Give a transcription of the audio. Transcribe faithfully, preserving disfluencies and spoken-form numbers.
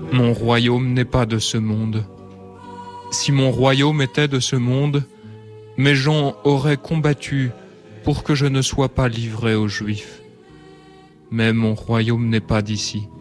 Mon royaume n'est pas de ce monde. Si mon royaume était de ce monde, mes gens auraient combattu pour que je ne sois pas livré aux Juifs. Mais mon royaume n'est pas d'ici.